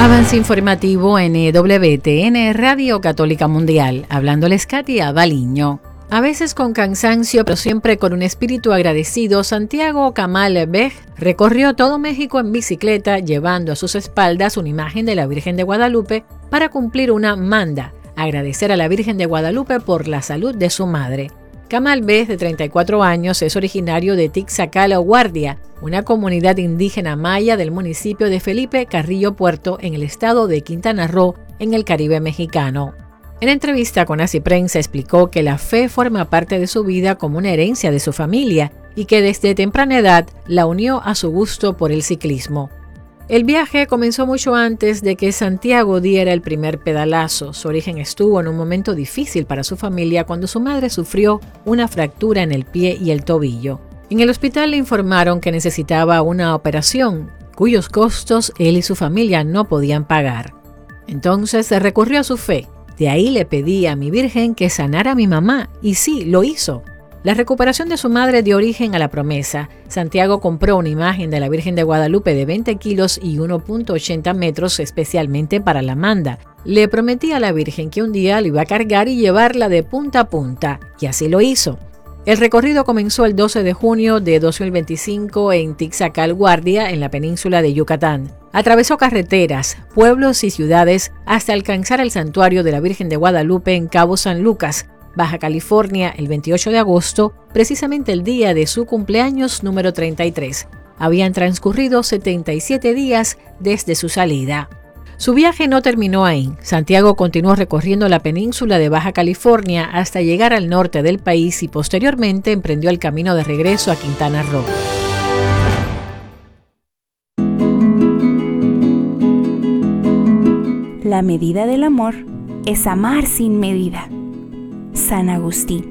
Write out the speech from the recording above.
Avance informativo en WTN Radio Católica Mundial. Hablándoles Katia Baliño. A veces con cansancio, pero siempre con un espíritu agradecido, Santiago Kamal Bej recorrió todo México en bicicleta, llevando a sus espaldas una imagen de la Virgen de Guadalupe para cumplir una manda, agradecer a la Virgen de Guadalupe por la salud de su madre. Kamal Bej, de 34 años, es originario de Tixacal Guardia, una comunidad indígena maya del municipio de Felipe Carrillo Puerto, en el estado de Quintana Roo, en el Caribe mexicano. En entrevista con Así Prensa explicó que la fe forma parte de su vida como una herencia de su familia y que desde temprana edad la unió a su gusto por el ciclismo. El viaje comenzó mucho antes de que Santiago diera el primer pedalazo. Su origen estuvo en un momento difícil para su familia cuando su madre sufrió una fractura en el pie y el tobillo. En el hospital le informaron que necesitaba una operación, cuyos costos él y su familia no podían pagar. Entonces se recurrió a su fe. De ahí le pedí a mi Virgen que sanara a mi mamá, y sí, lo hizo. La recuperación de su madre dio origen a la promesa. Santiago compró una imagen de la Virgen de Guadalupe de 20 kilos y 1.80 metros especialmente para la manda. Le prometí a la Virgen que un día la iba a cargar y llevarla de punta a punta, y así lo hizo. El recorrido comenzó el 12 de junio de 2025 en Tixacal Guardia, en la península de Yucatán. Atravesó carreteras, pueblos y ciudades hasta alcanzar el santuario de la Virgen de Guadalupe en Cabo San Lucas, Baja California, el 28 de agosto, precisamente el día de su cumpleaños número 33. Habían transcurrido 77 días desde su salida. Su viaje no terminó ahí. Santiago continuó recorriendo la península de Baja California hasta llegar al norte del país y posteriormente emprendió el camino de regreso a Quintana Roo. La medida del amor es amar sin medida. San Agustín.